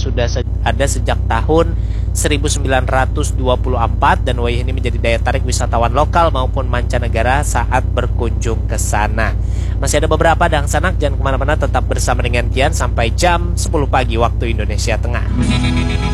sudah ada sejak tahun 1924 dan wayah ini menjadi daya tarik wisatawan lokal maupun mancanegara saat berkunjung ke sana. Masih ada beberapa Dahang Sanak, jangan kemana-mana, tetap bersama dengan Kian sampai jam 10 pagi waktu Indonesia Tengah.